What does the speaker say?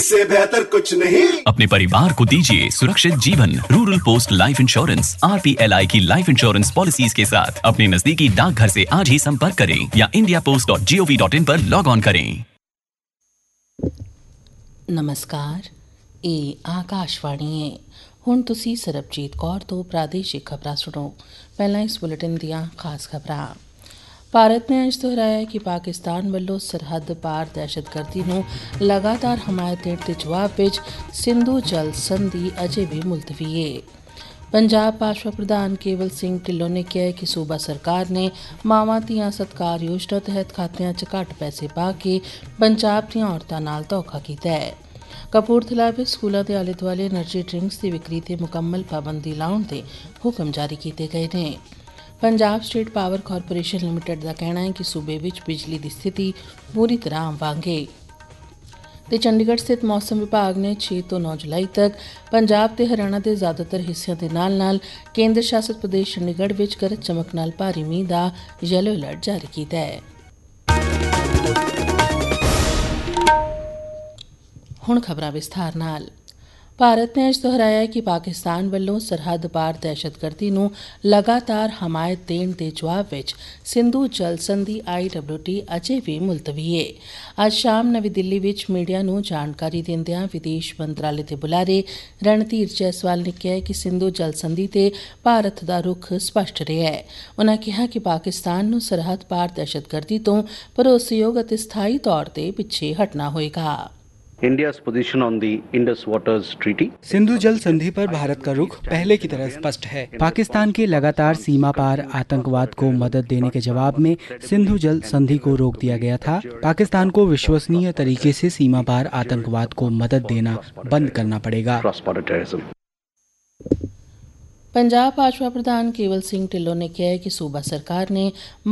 इससे बेहतर कुछ नहीं। अपने परिवार को दीजिए सुरक्षित जीवन। Rural post life insurance RPLI की लाइफ इंश्योरेंस पॉलिसीज के साथ अपने नजदीकी डाकघर से आज ही संपर्क करें या indiapost.gov.in पर लॉग ऑन करें। ਨਮਸਕਾਰ, ਇਹ ਆਕਾਸ਼ਵਾਣੀ ਹੈ। ਹੁਣ ਤੁਸੀਂ ਸਰਬਜੀਤ ਕੌਰ ਤੋਂ ਪ੍ਰਾਦੇਸ਼ਿਕ ਖਬਰਾਂ ਸੁਣੋ। ਪਹਿਲਾਂ ਇਸ ਬੁਲੇਟਿਨ ਦੀਆਂ ਖਾਸ ਖਬਰਾਂ। ਭਾਰਤ ਨੇ ਅੱਜ ਦੁਹਰਾਇਆ ਕਿ ਪਾਕਿਸਤਾਨ ਵੱਲੋਂ ਸਰਹੱਦ ਪਾਰ ਦਹਿਸ਼ਤਗਰਦੀ ਨੂੰ ਲਗਾਤਾਰ ਹਮਾਇਤ ਦੇਣ ਦੇ ਜਵਾਬ ਵਿੱਚ ਸਿੰਧੂ ਜਲ ਸੰਧੀ ਅਜੇ ਵੀ ਮੁਲਤਵੀ ਹੈ। ਪੰਜਾਬ ਭਾਜਪਾ ਪ੍ਰਧਾਨ ਕੇਵਲ ਸਿੰਘ ਢਿੱਲੋਂ ਨੇ ਕਿਹਾ ਹੈ ਕਿ ਸੂਬਾ ਸਰਕਾਰ ਨੇ ਮਾਵਾਂ ਧੀਆਂ ਸਤਕਾਰ ਯੋਜਨਾ ਤਹਿਤ ਖਾਤਿਆਂ 'ਚ ਘੱਟ ਪੈਸੇ ਪਾ ਕੇ ਪੰਜਾਬ ਦੀਆਂ ਔਰਤਾਂ ਨਾਲ ਧੋਖਾ ਕੀਤਾ ਹੈ। ਕਪੂਰਥਲਾ ਵਿੱਚ ਸਕੂਲਾਂ ਦੇ ਆਲੇ ਦੁਆਲੇ ਐਨਰਜੀ ਡਰਿੰਕਸ ਦੀ ਵਿਕਰੀ 'ਤੇ ਮੁਕੰਮਲ ਪਾਬੰਦੀ ਲਾਉਣ ਦੇ ਹੁਕਮ ਜਾਰੀ ਕੀਤੇ ਗਏ ਨੇ। Punjab state power corporation limited ਦਾ ਕਹਿਣਾ ਹੈ ਕਿ ਸੂਬੇ ਵਿੱਚ ਬਿਜਲੀ ਦੀ ਸਥਿਤੀ ਪੂਰੀ ਤਰ੍ਹਾਂ ਆਮ ਵਾਂਗ ਹੈ। ਤੇ ਚੰਡੀਗੜ੍ਹ ਸਥਿਤ ਮੌਸਮ ਵਿਭਾਗ ਨੇ 6 ਤੋਂ 9 ਜੁਲਾਈ ਤੱਕ ਪੰਜਾਬ ਤੇ ਹਰਿਆਣਾ ਦੇ ਜ਼ਿਆਦਾਤਰ ਹਿੱਸਿਆਂ ਦੇ ਨਾਲ ਕੇਂਦਰ ਸ਼ਾਸਤ ਪ੍ਰਦੇਸ਼ ਚੰਡੀਗੜ੍ਹ ਵਿੱਚ ਗਰਜ ਚਮਕ ਨਾਲ ਭਾਰੀ ਮੀਂਹ ਦਾ ਯੈਲੋ ਅਲਰਟ ਜਾਰੀ ਕੀਤਾ ਹੈ। ਹੁਣ ਖਬਰਾਂ ਵਿਸਥਾਰ ਨਾਲ। ਭਾਰਤ ਨੇ ਅੱਜ ਦੁਹਰਾਇਆ ਕਿ ਪਾਕਿਸਤਾਨ ਵੱਲੋਂ ਸਰਹੱਦ ਪਾਰ ਦਹਿਸ਼ਤਗਰਦੀ ਨੂੰ ਲਗਾਤਾਰ ਹਮਾਇਤ ਦੇਣ ਦੇ ਜਵਾਬ ਵਿੱਚ ਸਿੰਧੂ ਜਲ ਸੰਧੀ IWT ਅਜੇ ਵੀ ਮੁਲਤਵੀ ਹੈ। ਅੱਜ ਸ਼ਾਮ ਨਵੀਂ ਦਿੱਲੀ ਵਿੱਚ ਮੀਡੀਆ ਨੂੰ ਜਾਣਕਾਰੀ ਦਿੰਦਿਆਂ ਵਿਦੇਸ਼ ਮੰਤਰਾਲੇ ਦੇ ਬੁਲਾਰੇ ਰਣਧੀਰ ਜੈਸਵਾਲ ਨੇ ਕਿਹਾ ਕਿ ਸਿੰਧੂ ਜਲ ਸੰਧੀ ਤੇ ਭਾਰਤ ਦਾ ਰੁਖ ਸਪਸ਼ਟ ਰਿਹਾ ਹੈ। ਉਨ੍ਹਾਂ ਕਿਹਾ ਕਿ ਪਾਕਿਸਤਾਨ ਨੂੰ ਸਰਹੱਦ ਪਾਰ ਦਹਿਸ਼ਤਗਰਦੀ ਤੋਂ ਭਰੋਸੇਯੋਗ ਅਤੇ ਸਥਾਈ ਤੌਰ ਤੇ ਪਿੱਛੇ ਹਟਣਾ ਹੋਏਗਾ। India's position on the Indus Waters Treaty. Sindhu जल संधि पर भारत का रुख पहले की तरह स्पष्ट है। पाकिस्तान के लगातार सीमा पार आतंकवाद को मदद देने के जवाब में सिंधु जल संधि को रोक दिया गया था। पाकिस्तान को विश्वसनीय तरीके से सीमा पार आतंकवाद को मदद देना बंद करना पड़ेगा। पंजाब भाजपा प्रधान केवल सिंह ढिल्लों ने कहा है कि सूबा सरकार ने